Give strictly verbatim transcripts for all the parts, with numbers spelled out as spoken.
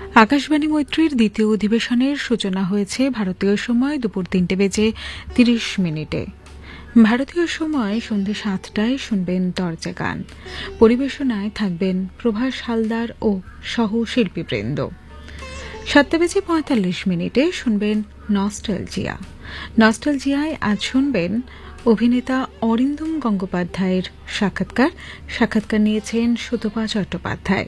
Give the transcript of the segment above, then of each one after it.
আকাশবাণী মৈত্রীর দ্বিতীয় অধিবেশনের সূচনা হয়েছে ভারতীয় সময় দুপুর তিনটে বেজে তিরিশ মিনিটে। ভারতীয় সময় সন্ধ্যে সাতটায় শুনবেন দরজা গান। পরিবেশনায় থাকবেন প্রভাস হালদার ও সহ শিল্পীবৃন্দ। সাতটা বেজে পঁয়তাল্লিশ মিনিটে শুনবেন নস্টালজিয়া। নস্টালজিয়ায় আজ শুনবেন অভিনেতা অরিন্দম গঙ্গোপাধ্যায়ের সাক্ষাৎকার। সাক্ষাৎকার নিয়েছেন সুতপা চট্টোপাধ্যায়।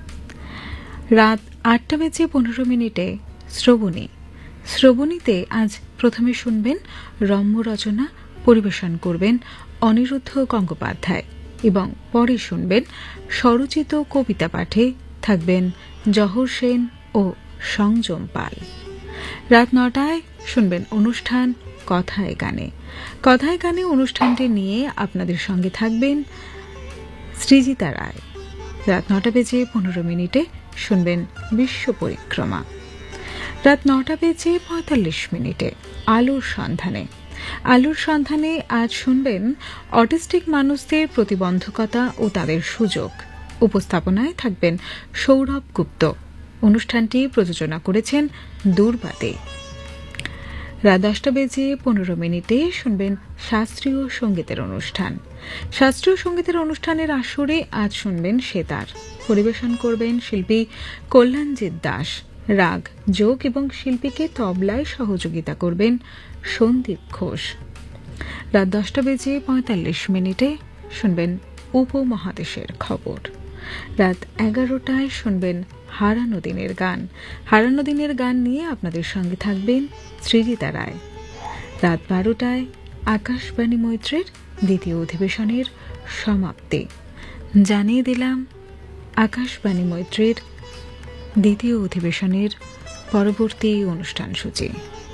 রাত আটটা বেজে পনেরো মিনিটে শ্রবণী। শ্রবণীতে আজ প্রথমে শুনবেন রম্য রচনা, পরিবেশন করবেন অনিরুদ্ধ গঙ্গোপাধ্যায় এবং পরে শুনবেন স্বরচিত কবিতা পাঠে থাকবেন জহর সেন ও সংযম পাল। রাত নটায় শুনবেন অনুষ্ঠান কথায় গানে। কথায় গানে অনুষ্ঠানটি নিয়ে আপনাদের সঙ্গে থাকবেন সৃজিতা রায়। রাত নটা বেজে পনেরো মিনিটে শুনবেন বিশ্ব পরিক্রমা। রাত নটা বেজে পঁয়তাল্লিশ মিনিটে আলোর সন্ধানে। আলোর সন্ধানে আজ শুনবেন অটিস্টিক মানুষদের প্রতিবন্ধকতা ও তাদের সুযোগ। উপস্থাপনায় থাকবেন সৌরভ গুপ্ত। অনুষ্ঠানটি প্রযোজনা করেছেন দুর্বাদে। রাত দশটা বেজে পনেরো মিনিটে শুনবেন শাস্ত্রীয় সঙ্গীতের অনুষ্ঠান। শাস্ত্রীয় সঙ্গীতের অনুষ্ঠানের আসরে আজ শুনবেন সেতার। পরিবেশন করবেন শিল্পী কল্যাণজিৎ দাস। রাগ, যোগ এবং শিল্পীকে তবলায় সহযোগিতা করবেন সন্দীপ ঘোষ। রাত দশটা বেজে পঁয়তাল্লিশ মিনিটে শুনবেন উপমহাদেশের খবর। রাত এগারোটায় শুনবেন হারানো দিনের গান। হারানো দিনের গান নিয়ে আপনাদের সঙ্গে থাকবেন সৃজিতা রায়। রাত বারোটায় আকাশবাণী মৈত্রীর দ্বিতীয় অধিবেশনের সমাপ্তি। জানিয়ে দিলাম আকাশবাণী মৈত্রীর দ্বিতীয় অধিবেশনের পরবর্তী অনুষ্ঠান সূচি।